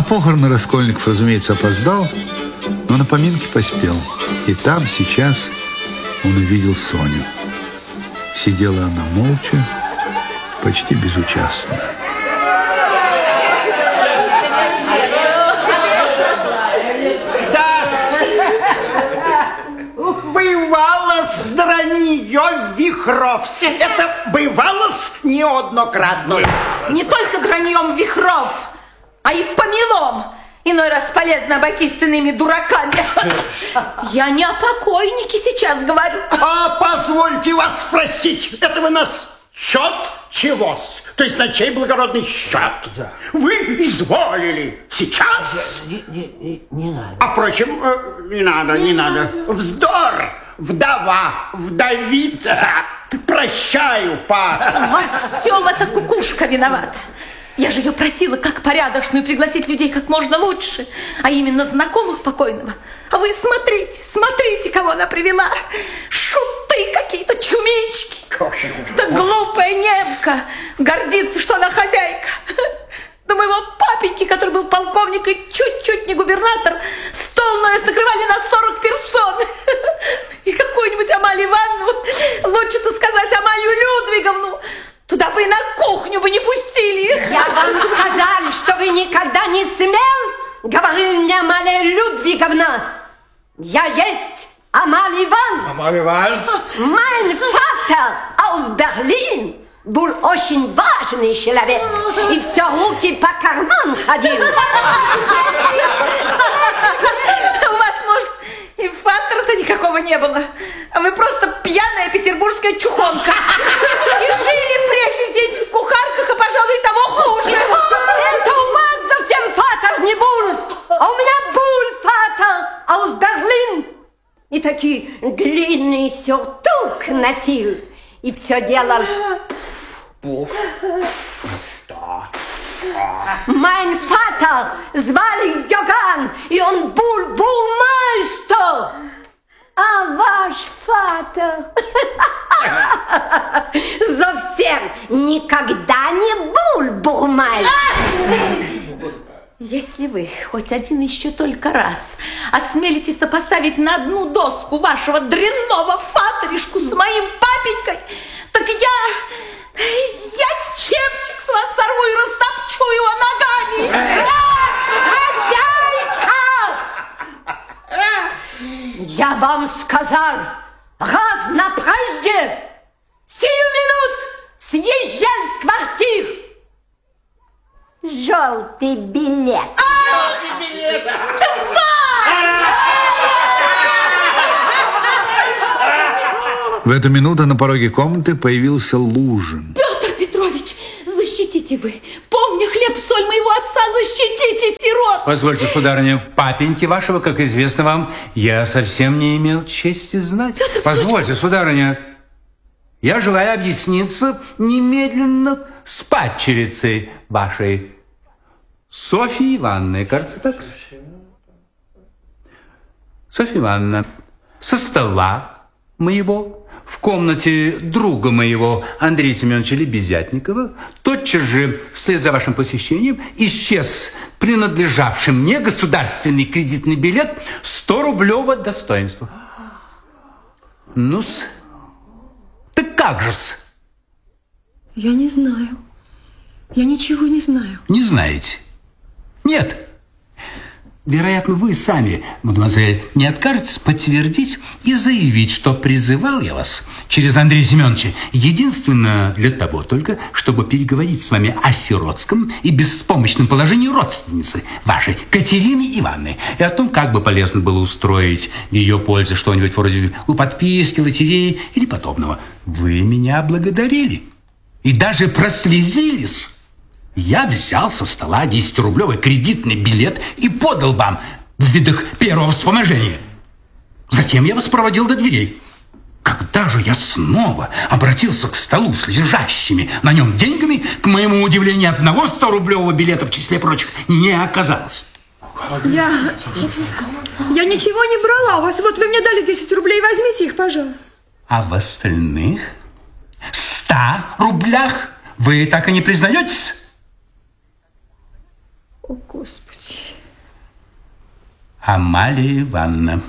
похороны Раскольников, разумеется, опоздал, но на поминки поспел. И там сейчас он увидел Соню. Сидела она молча, почти безучастно. Бывало-с дранье вихров. Это бывало-с неоднократно. Не только драньем вихров, а и помелом. Иной раз полезно обойтись с иными дураками. Я не о покойнике сейчас говорю. А позвольте вас спросить, это вы нас счет чего-с? То есть на чей благородный счет? Да. Вы изволили сейчас? Не надо. А впрочем, не надо. Вздор, вдова, вдовица. Прощаю, пас. Во всем эта кукушка виновата. Я же ее просила, как порядочную, пригласить людей как можно лучше, а именно знакомых покойного. А вы смотрите, кого она привела. Шуты какие-то, чумички. Это глупая немка гордится, что она хозяйка. До моего папеньки, который был полковник и чуть-чуть не губернатор, стол накрывали на 40 персон. И какую-нибудь Амалию Ивановну, лучше-то сказать Амалию Людвиговну, туда бы и на кухню бы не пустили. Я вам сказала, что вы никогда не смел, говорила мне Амалия Людвиговна. Я есть Амалия Ивановна. Амалия Ивановна? Mein Vater aus Berlin был очень важный человек и все руки по карман ходил. У вас, может, и фактора-то никакого не было, а вы просто пьяная петербургская чухонка. И жили прежде где-нибудь в кухарках, а, пожалуй, того хуже. Это у вас совсем фатер не был, а у меня был фатер aus Berlin. И такие длинный сюртук носил, и все делал. Mein Vater звали Йоган, и он был бурмайстер. А ваш фатер совсем никогда не был бурмайстер. Если вы хоть один еще только раз осмелитесь сопоставить на одну доску вашего дрянного фатеришку с моим папенькой, так я чепчик с вас сорву и растопчу его ногами. Хозяйка! Я вам сказал, раз на прежде, сию минут съезжай с квартир. Желтый билет. Желтый билет! В эту минуту на пороге комнаты появился Лужин. Петр Петрович, защитите вы. Помня хлеб, соль моего отца, защитите сирот. Позвольте, сударыня, папеньки вашего, как известно вам, я совсем не имел чести знать. Петр Позвольте, сударыня, я желаю объясниться немедленно с падчерицей вашей Софьей Ивановной, кажется, так? Софья Ивановна, со стола моего в комнате друга моего Андрея Семеновича Лебезятникова тотчас же, вслед за вашим посещением, исчез принадлежавший мне государственный кредитный билет 100-рублевого достоинства. Ну-с, так как же-с? Я не знаю. Я ничего не знаю. Не знаете? Нет. Вероятно, вы сами, мадемуазель, не откажетесь подтвердить и заявить, что призывал я вас через Андрея Семеновича единственно для того только, чтобы переговорить с вами о сиротском и беспомощном положении родственницы вашей, Катерины Ивановны, и о том, как бы полезно было устроить в ее пользу что-нибудь вроде подписки, лотереи или подобного. Вы меня благодарили и даже прослезились. Я взял со стола 10-рублевый кредитный билет и подал вам в видах первого вспоможения. Затем я вас проводил до дверей. Когда же я снова обратился к столу с лежащими на нем деньгами, к моему удивлению, одного 100-рублевого билета в числе прочих не оказалось. Я ничего не брала у вас. Вот вы мне дали 10 рублей, возьмите их, пожалуйста. А в остальных 100 рублях вы так и не признаетесь? О, Господи. Амалия Ивановна,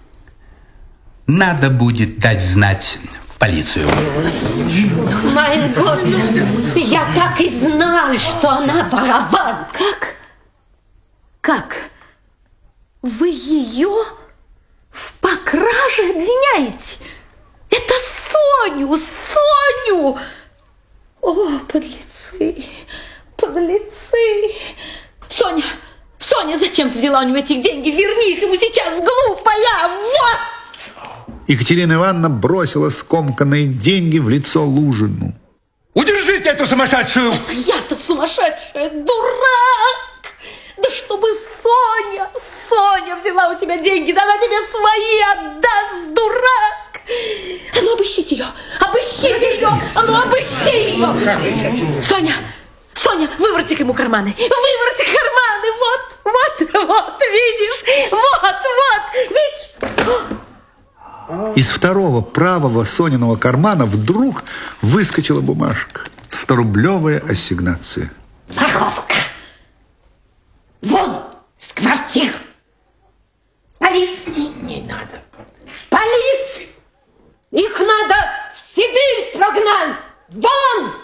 надо будет дать знать в полицию. Майн год, я так и знал, что она воровала. Как? Как? Вы ее в покраже обвиняете? Это Соню! Соню! О, подлецы! Подлецы! Соня! Соня, зачем ты взяла у него этих деньги? Верни их ему сейчас, глупая! Вот! Екатерина Ивановна бросила скомканные деньги в лицо Лужину. Удержите эту сумасшедшую! Это я-то сумасшедшая, дурак! Да чтобы Соня взяла у тебя деньги, да она тебе свои отдаст, дурак! А ну обыщите ее! Обыщите ее! А ну обыщи ее! Соня, выворотик ему карманы! Выворотик карманы! Вот, видишь? Вот, видишь? Из второго правого Сониного кармана вдруг выскочила бумажка. 100-рублевая ассигнация. Парковка. Вон с квартир. Полис. Не надо. Полис. Их надо в Сибирь прогнать. Вон!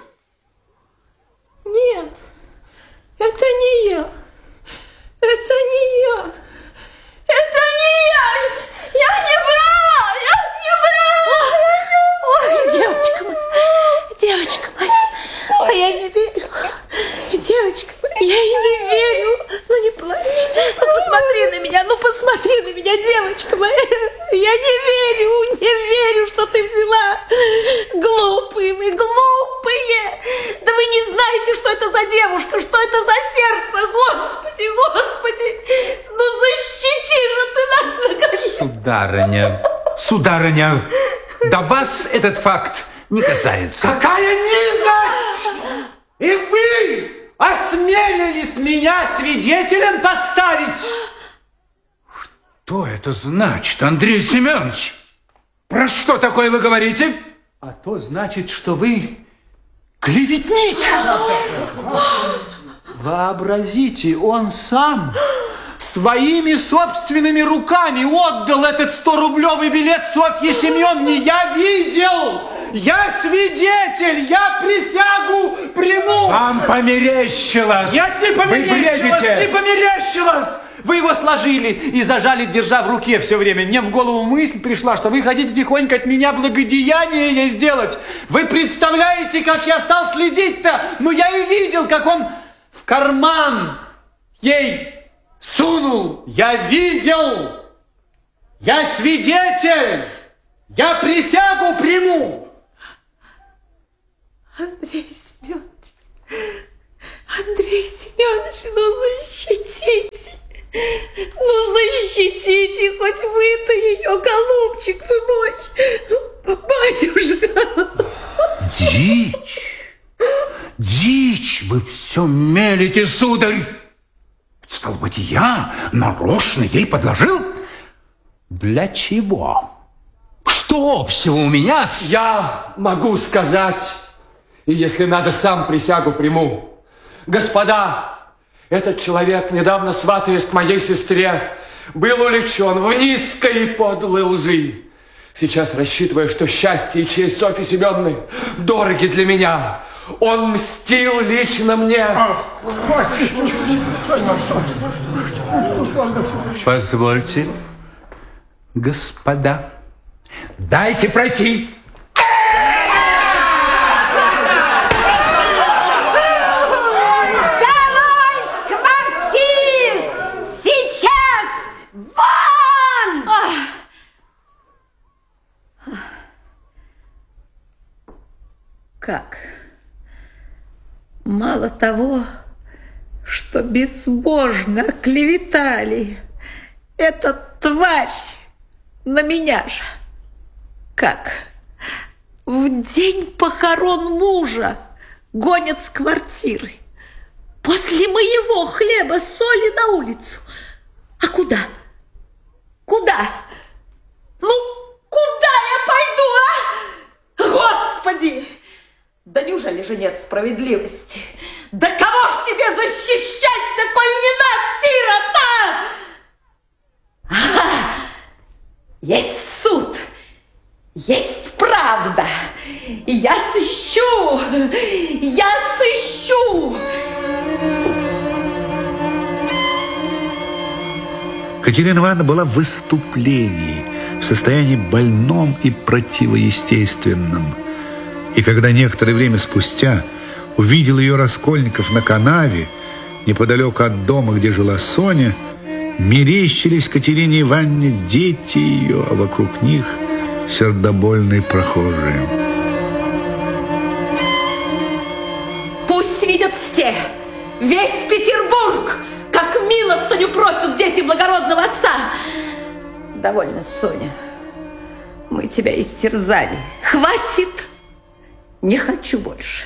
Нет, это не я. Это не я. Это не я. Я не брала. Ой, девочка моя, а я не верю. Девочка моя, я не верю. Ну не плачь, ну посмотри на меня, девочка моя. Я не верю, что ты взяла. Глупые вы, глупые. Да вы не знаете, что это за девушка, что это за сердце. Господи, ну защити же ты нас наконец. Сударыня, до вас этот факт не касается. Какая низость! И вы осмелились меня свидетелем поставить? Что это значит, Андрей Семенович? Про что такое вы говорите? А то значит, что вы клеветник. Вообразите, он сам своими собственными руками отдал этот 100-рублевый билет Софье Семеновне. Я видел! Я свидетель! Я присягу приму! Вам померещилось! Нет, не померещилось! Вы бредите! Не померещилось! Вы его сложили и зажали, держа в руке все время. Мне в голову мысль пришла, что вы хотите тихонько от меня благодеяние ей сделать. Вы представляете, как я стал следить-то? Ну, я и видел, как он в карман ей сунул. Я видел! Я свидетель! Я присягу приму! Андрей Семенович, ну защитите хоть вы-то ее, голубчик вы мой, батюшка. Дичь, вы все мелите, сударь. Стало быть, я нарочно ей подложил? Для чего? Что общего у меня с... Я могу сказать, и если надо, сам присягу приму. Господа, этот человек, недавно сватаясь к моей сестре, был увлечен в низкой и подлой лжи. Сейчас, рассчитывая, что счастье и честь Софьи Семеновны дороги для меня, он мстил лично мне. Позвольте, господа, дайте пройти. Давай с квартир! Сейчас! Вон! Как? Мало того, что безбожно оклеветали эта тварь на меня же. Как? В день похорон мужа гонят с квартиры. После моего хлеба соли на улицу. А куда? Куда? Ну, куда я пойду, а? Господи! Да неужели же нет справедливости? Да кого ж тебе защищать-то, коль не Катерина Ивановна была в выступлении, в состоянии больном и противоестественном. И когда некоторое время спустя увидел ее Раскольников на канаве, неподалеку от дома, где жила Соня, мерещились Катерине Ивановне дети ее, а вокруг них сердобольные прохожие. Пусть видят все, весь Петербург, как милостыню просят дети благородного отца. Довольно, Соня. Мы тебя истерзали. Хватит. Не хочу больше.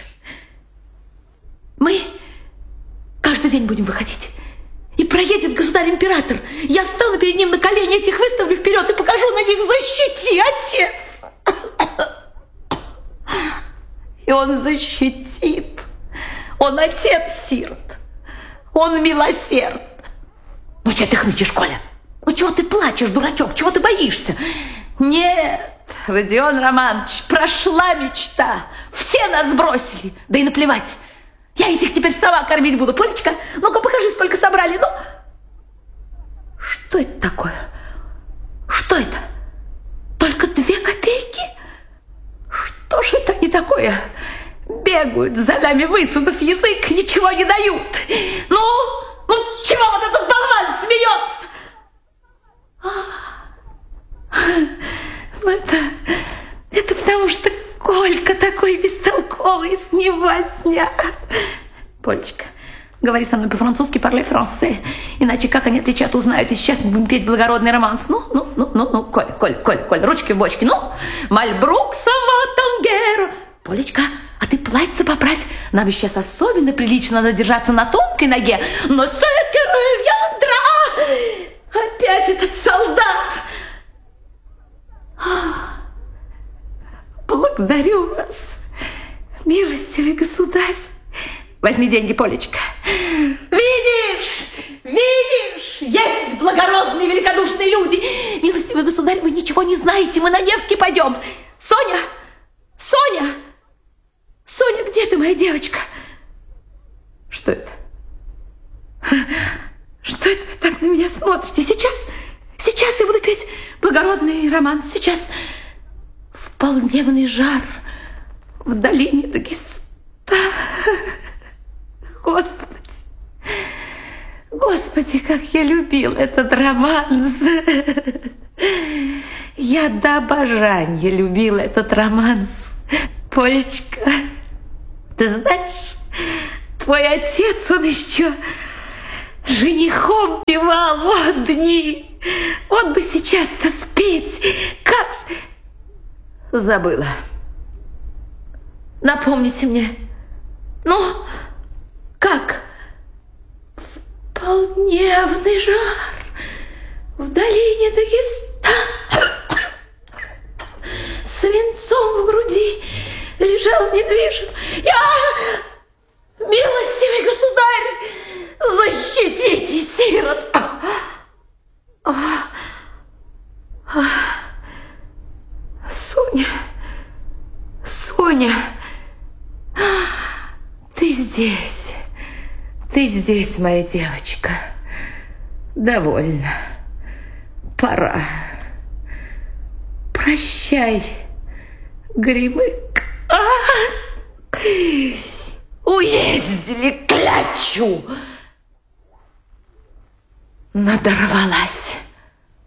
Мы каждый день будем выходить. И проедет государь-император. Я встану перед ним на колени, этих выставлю вперед и покажу на них: защити, отец. И он защитит. Он отец сирот. Он милосерд. Ну, что ты хнычешь, Коля? Ну, чего ты плачешь, дурачок? Чего ты боишься? Нет, Родион Романович, прошла мечта. Все нас бросили. Да и наплевать. Я этих теперь сама кормить буду. Полечка, ну-ка покажи, сколько собрали. Ну, что это такое? Что это? Только 2 копейки? Что же это не такое? Бегают за нами, высунув язык, ничего не дают. Ну, чего вот этот болван смеется? Ну, это потому что Колька такой бестолковый, с него возня. Полечка, говори со мной по-французски, parle français. Иначе как они отличат, узнают. И сейчас мы будем петь благородный романс. Ну, Коль, ручки в бочке. Ну, Мальбрук, сама тангера. Полечка, а ты платье поправь. Нам сейчас особенно прилично надо держаться на тонкой ноге. Но ce que reviendra. Опять этот солдат. Благодарю вас, милостивый государь. Возьми деньги, Полечка. Видишь, есть благородные, великодушные люди. Милостивый государь, вы ничего не знаете, мы на Невский пойдем. Соня, где ты, моя девочка? Что это? Что это вы так на меня смотрите? Сейчас я буду петь благородный романс. Сейчас в полдневный жар в долине Дагестана. Господи, как я любил этот романс. Я до обожания любила этот романс. Полечка, ты знаешь, твой отец, он еще женихом певал. Вот дни. Он бы сейчас-то спеть. Как? Забыла. Напомните мне. Ну, как? В полдневный жар в долине Дагестана свинцом в груди лежал недвижим. Милостивый государь, защитите сирот. Соня, ты здесь, моя девочка. Довольно. Пора. Прощай, Гримык. Уездили клячу. Надорвалась.